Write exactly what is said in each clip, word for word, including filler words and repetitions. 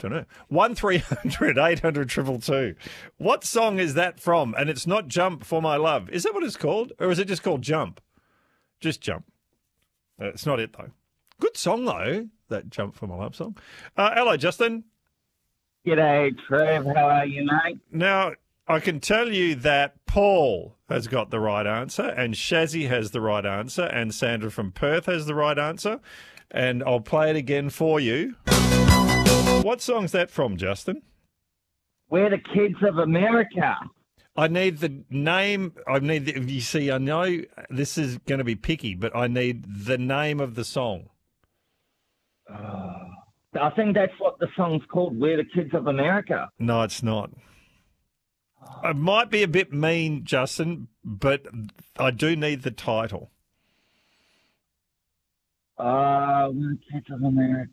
don't know. one three hundred eight hundred two two two. What song is that from? And it's not Jump for My Love. Is that what it's called? Or is it just called Jump? Just Jump. Uh, it's not it, though. Good song, though, that Jump for My Love song. Uh, hello, Justin. G'day, Trev. How are you, mate? Now, I can tell you that Paul has got the right answer, and Shazzy has the right answer, and Sandra from Perth has the right answer. And I'll play it again for you. What song's that from, Justin? We're the Kids of America. I need the name. I need the, you see, I know this is going to be picky, but I need the name of the song. Uh, I think that's what the song's called, We're the Kids of America. No, it's not. It might be a bit mean, Justin, but I do need the title. Uh, We're the Kids of America.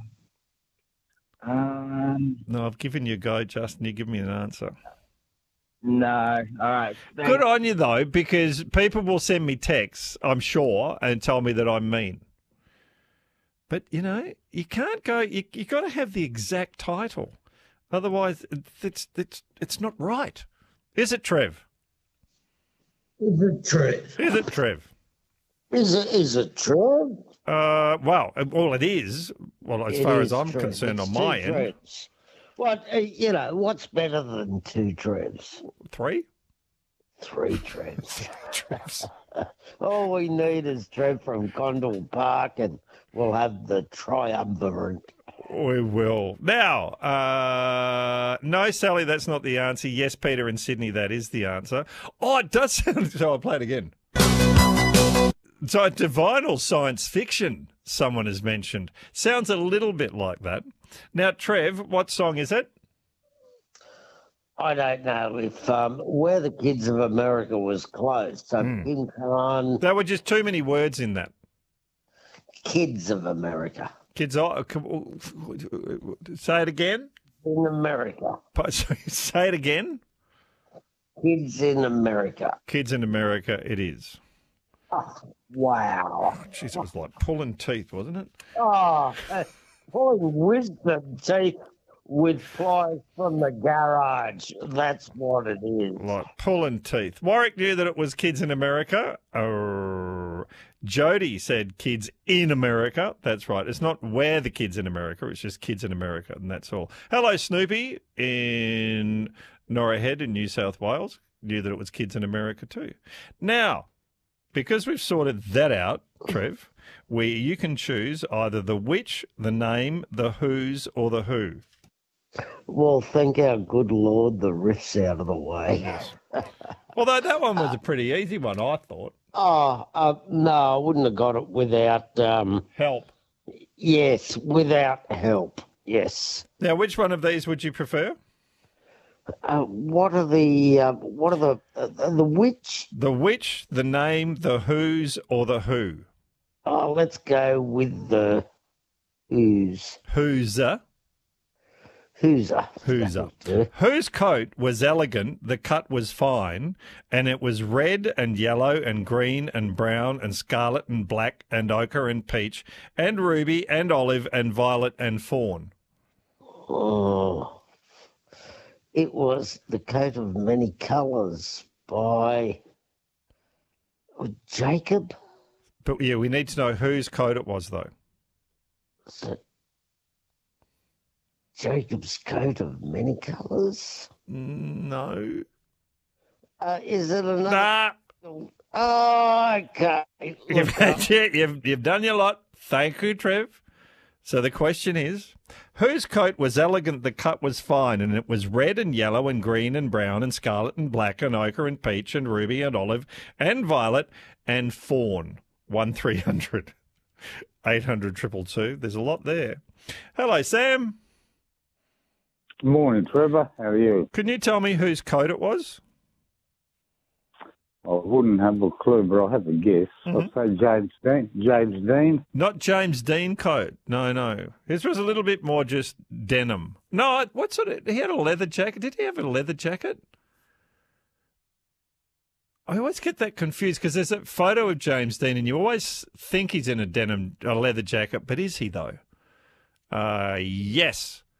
Um, no, I've given you a go, Justin. You give me an answer. No. All right. Thanks. Good on you, though, because people will send me texts, I'm sure, and tell me that I'm mean. But, you know, you can't go, you you got to have the exact title. Otherwise, it's, it's, it's not right. Is it, Trev? Is it Trev? Is it, Trev? Is it, is it Trev? Uh, well, well, it is. Well, as It far is as I'm Trev. concerned, It's on two my end, Trevs. What uh, you know? What's better than two Trevs? three, Three Trevs. Trevs. All we need is Trev from Condell Park, and we'll have the triumvirate. We will. Now, uh, no, Sally, that's not the answer. Yes, Peter in Sydney, that is the answer. Oh, it does sound. So I'll play it again. So, divinal science fiction, someone has mentioned. Sounds a little bit like that. Now, Trev, what song is it? I don't know if um, Where the Kids of America was close. So, Mm. Kim Khan, There were just too many words in that. Kids of America. Kids, oh, say it again. In America. Say it again. Kids in America. Kids in America, it is. Oh, wow. Jeez, it was like pulling teeth, wasn't it? Oh, uh, pulling wisdom teeth with pliers from the garage. That's what it is. Like pulling teeth. Warwick knew that it was Kids in America. Uh, Jody said Kids in America. That's right. It's not Where the Kids in America. It's just Kids in America, and that's all. Hello, Snoopy in Norah Head in New South Wales. Knew that it was Kids in America too. Now, because we've sorted that out, Trev, where you can choose either the which, the name, the whose, or the who. Well, thank our good Lord the riff's out of the way. Yes. Although that one was a pretty easy one, I thought. Oh, uh, no, I wouldn't have got it without... Um, help. Yes, without help, yes. Now, which one of these would you prefer? Uh, what are the... Uh, what are the... Uh, the which? The which, the name, the whose, or the who? Oh, let's go with the whose. Who'ser. Who'ser. Who'ser. Whose coat was elegant, the cut was fine, and it was red and yellow and green and brown and scarlet and black and ochre and peach and ruby and olive and violet and fawn. Oh, it was The Coat of Many Colours by Jacob. But yeah, we need to know whose coat it was, though. So, Jacob's Coat of Many Colours? No. Uh, is it another? Nah. Oh, okay. You've, had, yeah, you've, you've done your lot. Thank you, Trev. So the question is, whose coat was elegant, the cut was fine, and it was red and yellow and green and brown and scarlet and black and ochre and peach and ruby and olive and violet and fawn? one three hundred eight hundred two two two. There's a lot there. Hello, Sam. Good morning, Trevor. How are you? Can you tell me whose coat it was? I wouldn't have a clue, but I'll have a guess. Mm-hmm. I'll say James Dean. James Dean. Not James Dean coat. No, no. His was a little bit more just denim. No, what sort of... He had a leather jacket. Did he have a leather jacket? I always get that confused because there's a photo of James Dean and you always think he's in a denim, a leather jacket, but is he though? Uh, yes.